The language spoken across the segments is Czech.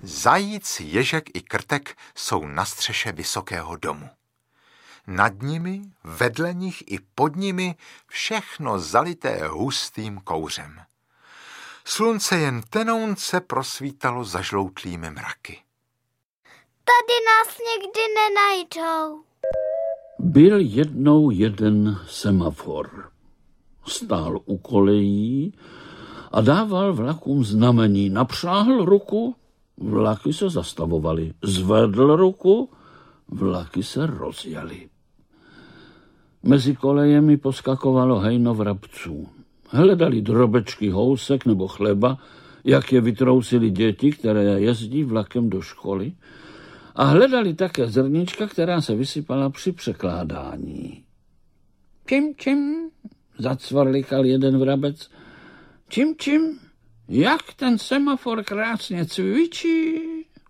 Zajíc, ježek i krtek jsou na střeše vysokého domu. Nad nimi, vedle nich i pod nimi všechno zalité hustým kouřem. Slunce jen tenounce prosvítalo zažloutlými mraky. Tady nás někdy nenajdou. Byl jednou jeden semafor. Stál u kolejí a dával vlakům znamení. Napřáhl ruku, vlaky se zastavovaly. Zvedl ruku, vlaky se rozjely. Mezi kolejemi poskakovalo hejno vrabců. Hledali drobečky housek nebo chleba, jak je vytrousili děti, které jezdí vlakem do školy, a hledali také zrnička, která se vysypala při překládání. Čim, zacvrlikal jeden vrabec. Čim, jak ten semafor krásně cvičí.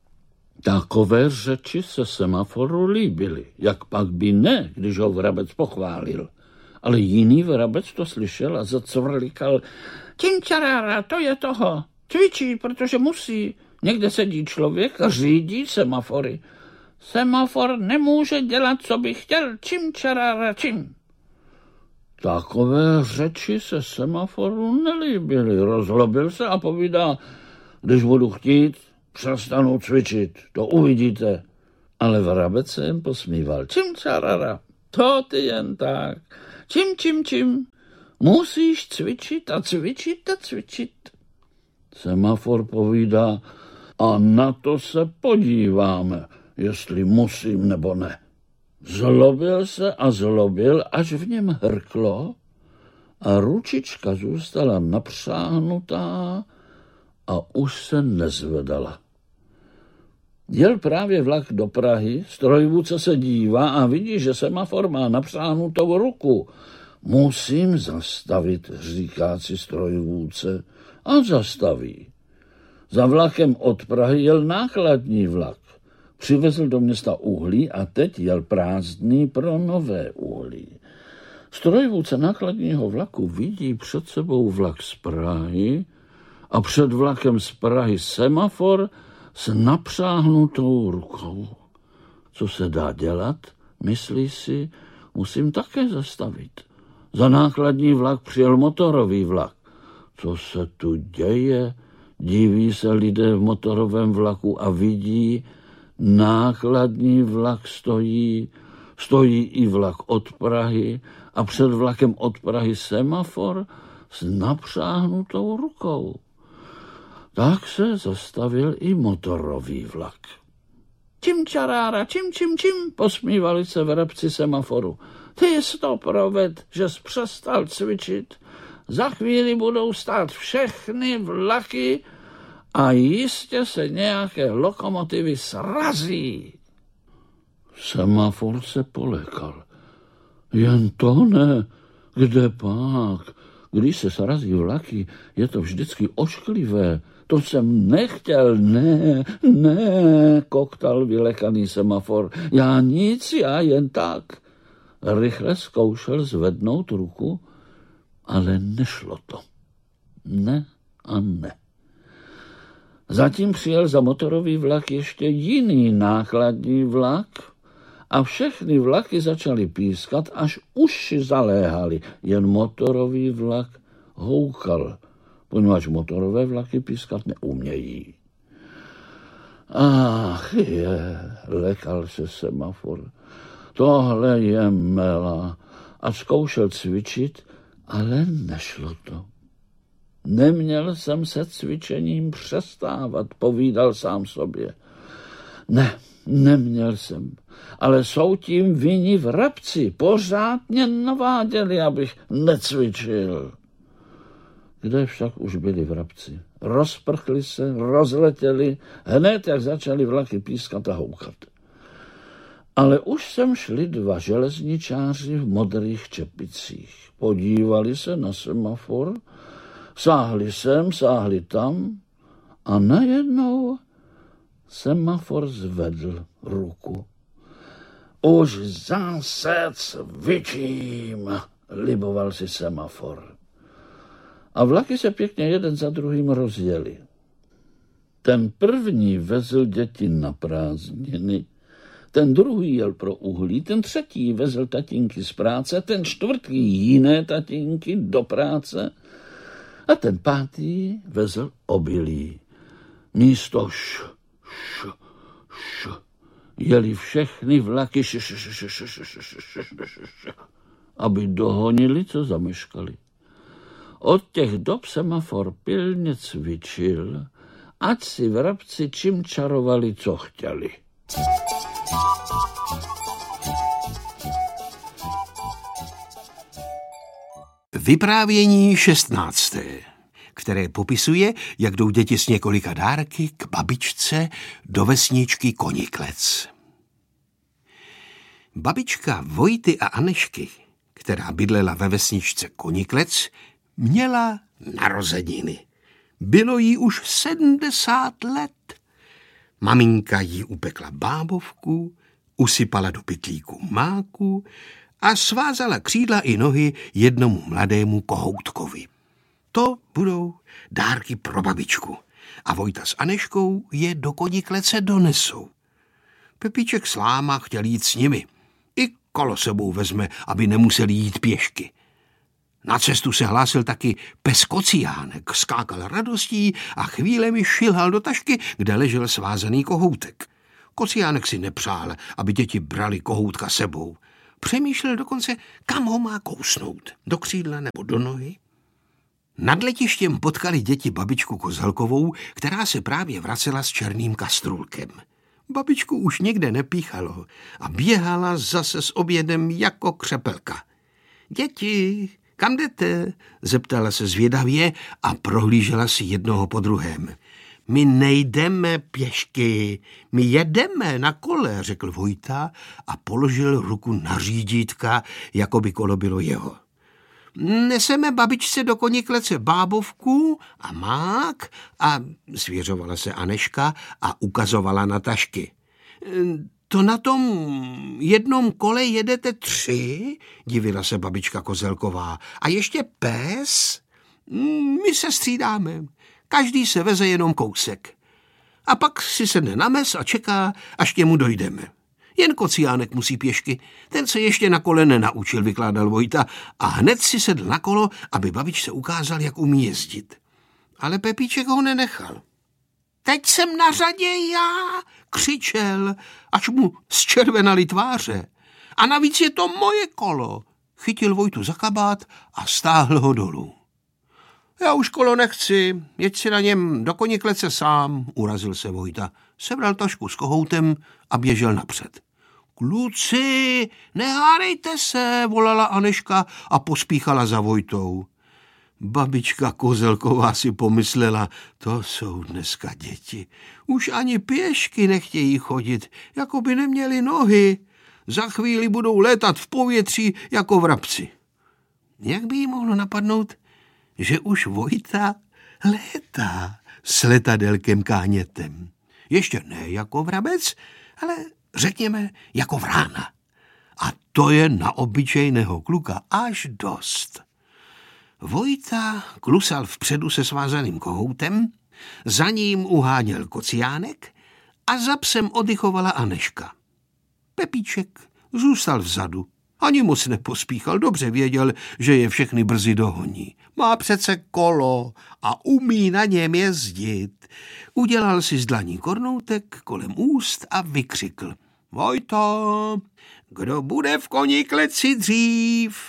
Takové řeči se semaforu líbily, jak pak by ne, když ho vrabec pochválil. Ale jiný vrabec to slyšel a zacvrlikal. Činčarára, to je toho. Cvičí, protože musí. Někde sedí člověk a řídí semafory. Semafor nemůže dělat, co by chtěl. Činčarára, čim. Takové řeči se semaforu nelíbily. Rozlobil se a povídá, když budu chtít, přestanu cvičit, to uvidíte. Ale vrabec se jen posmíval. Činčarara, to ty jen tak. Čim. Musíš cvičit a cvičit a cvičit. Semafor povídá, a na to se podíváme, jestli musím nebo ne. Zlobil se a zlobil, až v něm hrklo a ručička zůstala napřáhnutá a už se nezvedala. Jel právě vlak do Prahy, strojvůdce se dívá a vidí, že semafor má napřáhnutou ruku. Musím zastavit, říká si strojvůdce, a zastaví. Za vlakem od Prahy jel nákladní vlak. Přivezl do města uhlí a teď jel prázdný pro nové uhlí. Strojvůdce nákladního vlaku vidí před sebou vlak z Prahy a před vlakem z Prahy semafor s napřáhnutou rukou. Co se dá dělat? Myslí si, musím také zastavit. Za nákladní vlak přijel motorový vlak. Co se tu děje? Diví se lidé v motorovém vlaku a vidí, nákladní vlak stojí i vlak od Prahy a před vlakem od Prahy semafor s napřáhnutou rukou. Tak se zastavil i motorový vlak. Činčarára, čim, posmívali se vrabci semaforu. Ty jsi to proved, že jsi přestal cvičit. Za chvíli budou stát všechny vlaky a jistě se nějaké lokomotivy srazí. Semafor se polekal. Jen to ne, kde pak? Když se srazí vlaky, je to vždycky ošklivé. To jsem nechtěl, ne, koktal vylekaný semafor. Já nic, já jen tak. Rychle zkoušel zvednout ruku, ale nešlo to. Ne a ne. Zatím přijel za motorový vlak ještě jiný nákladní vlak a všechny vlaky začaly pískat, až uši zaléhaly. Jen motorový vlak houkal, poněvadž motorové vlaky pískat neumějí. Ach lekal se semafor. Tohle je mela. A zkoušel cvičit, ale nešlo to. Neměl jsem se cvičením přestávat, povídal sám sobě. Ne, neměl jsem, ale jsou tím vinni vrabci. Pořád mě naváděli, abych necvičil. Kde však už byli vrabci? Rozprchli se, rozletěli, hned jak začali vlaky pískat a houkat. Ale už sem šli dva železničáři v modrých čepicích. Podívali se na semafor, sáhli sem, sáhli tam a najednou semafor zvedl ruku. Už zase cvičím, liboval si semafor. A vlaky se pěkně jeden za druhým rozjeli. Ten první vezl děti na prázdniny, ten druhý jel pro uhlí, ten třetí vezl tatínky z práce, ten čtvrtý jiné tatínky do práce a ten pátý vezl obilí. Místo jeli všechny vlaky aby dohonili, co zameškali. Od těch dob semafor pilně cvičil, ať si vrabci čím čarovali, co chtěli. Vyprávění 16., které popisuje, jak jdou děti s několika dárky k babičce do vesničky Koniklec. Babička Vojty a Anešky, která bydlela ve vesničce Koniklec, měla narozeniny. Bylo jí už 70 let. Maminka jí upekla bábovku, usypala do pytlíku máku a svázala křídla i nohy jednomu mladému kohoutkovi. To budou dárky pro babičku a Vojta s Aneškou je do Koniklece donesou. Pepíček s Láma chtěl jít s nimi. I kolo sebou vezme, aby nemuseli jít pěšky. Na cestu se hlásil taky pes Kociánek, skákal radostí a chvílemi šilhal do tašky, kde ležel svázaný kohoutek. Kociánek si nepřál, aby děti brali kohoutka sebou. Přemýšlel dokonce, kam ho má kousnout, do křídla nebo do nohy. Nad letištěm potkali děti babičku Kozelkovou, která se právě vracela s černým kastrůlkem. Babičku už nikde nepíchalo a běhala zase s obědem jako křepelka. Děti, kam jdete? Zeptala se zvědavě a prohlížela si jednoho po druhém. My nejdeme pěšky, my jedeme na kole, řekl Vojta a položil ruku na řídítka, jako by kolo bylo jeho. Neseme babičce do Koniklece bábovku a mák a svěřovala se Aneška a ukazovala na tašky. To na tom jednom kole jedete 3, divila se babička Kozelková. A ještě pes? My se střídáme. Každý se veze jenom kousek. A pak si sedne na mes a čeká, až k němu dojdeme. Jen Kociánek musí pěšky. Ten se ještě na kole nenaučil, vykládal Vojta a hned si sedl na kolo, aby babičce ukázal, jak umí jezdit. Ale Pepíček ho nenechal. Teď jsem na řadě já, křičel, až mu zčervenaly tváře. A navíc je to moje kolo. Chytil Vojtu za kabát a stáhl ho dolů. Já už kolo nechci, jeď si na něm do Koniklece sám, urazil se Vojta. Sebral tašku s kohoutem a běžel napřed. Kluci, nehádejte se, volala Aneška a pospíchala za Vojtou. Babička Kozelková si pomyslela, to jsou dneska děti. Už ani pěšky nechtějí chodit, jako by neměli nohy. Za chvíli budou létat v povětří jako vrabci. Jak by jí mohlo napadnout, že už Vojta létá s letadelkem Kánětem. Ještě ne jako vrabec, ale řekněme jako vrána. A to je na obyčejného kluka až dost. Vojta klusal vpředu se svázaným kohoutem, za ním uháněl Kociánek a za psem oddychovala Aneška. Pepíček zůstal vzadu. Ani moc nepospíchal, dobře věděl, že je všechny brzy dohoní. Má přece kolo a umí na něm jezdit. Udělal si z dlaní kornoutek kolem úst a vykřikl. Vojto, kdo bude v Konikleci dřív?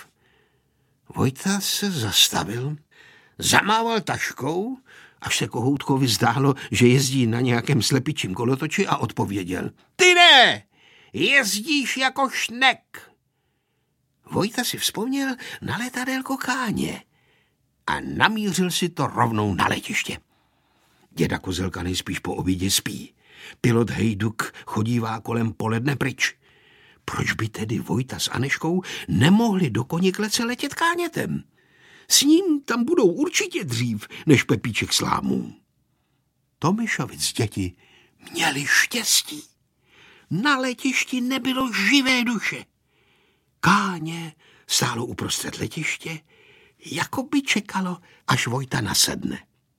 Vojta se zastavil, zamával taškou, až se kohoutkovi zdálo, že jezdí na nějakém slepičím kolotoči a odpověděl. Ty ne, jezdíš jako šnek. Vojta si vzpomněl na letadélko Káně a namířil si to rovnou na letiště. Děda Kozelka nejspíš po obědě spí. Pilot Hejduk chodívá kolem poledne pryč. Proč by tedy Vojta s Aneškou nemohli do Koniklece letět Kánětem? S ním tam budou určitě dřív, než Pepíček s Lámou. Tomišovic děti měli štěstí. Na letišti nebylo živé duše. Káně stálo uprostřed letiště, jako by čekalo, až Vojta nasedne.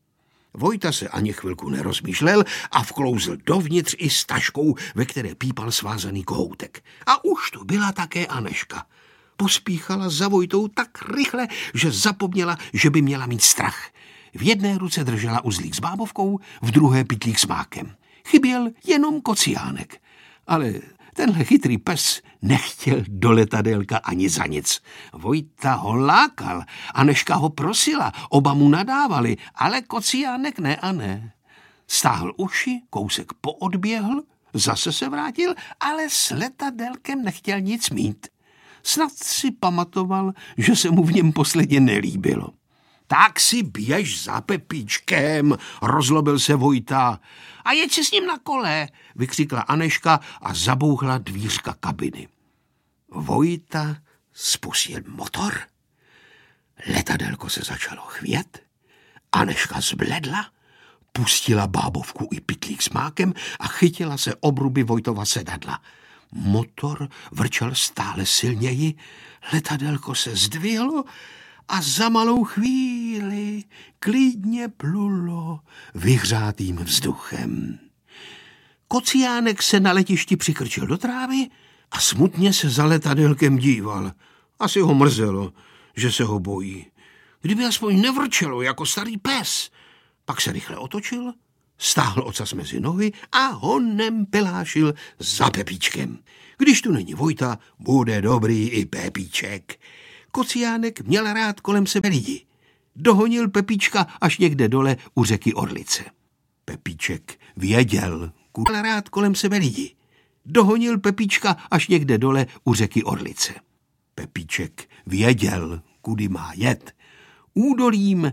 Vojta se ani chvilku nerozmýšlel a vklouzl dovnitř i s taškou, ve které pípal svázaný kohoutek. A už tu byla také Anežka. Pospíchala za Vojtou tak rychle, že zapomněla, že by měla mít strach. V jedné ruce držela uzlík s bábovkou, v druhé pytlík s mákem. Chyběl jenom Kociánek. Ale tenhle chytrý pes nechtěl do letadélka ani za nic. Vojta ho lákal, Anežka ho prosila, oba mu nadávali, ale Kociánek ne a ne. Stáhl uši, kousek poodběhl, zase se vrátil, ale s letadélkem nechtěl nic mít. Snad si pamatoval, že se mu v něm posledně nelíbilo. Tak si běž za Pepíčkem, rozlobil se Vojta. A jeď si s ním na kole, vykřikla Anežka a zabouchla dvířka kabiny. Vojta spustil motor. Letadélko se začalo chvět. Anežka zbledla, pustila bábovku i pytlík s mákem a chytila se obruby Vojtova sedadla. Motor vrčel stále silněji, letadélko se zdvihlo a za malou chvíli klidně plulo vyhřátým vzduchem. Kociánek se na letišti přikrčil do trávy a smutně se za letadélkem díval. Asi ho mrzelo, že se ho bojí. Kdyby aspoň nevrčelo jako starý pes. Pak se rychle otočil, stáhl ocas mezi nohy a honem pelášil za Pepíčkem. Když tu není Vojta, bude dobrý i Pepíček. Kociánek měl rád kolem sebe lidi. Dohonil Pepíčka až někde dole u řeky Orlice. Pepíček věděl, kudy měl rád kolem sebe lidi. Dohonil Pepíčka až někde dole u řeky Orlice. Pepíček věděl, kudy má jet. Údolím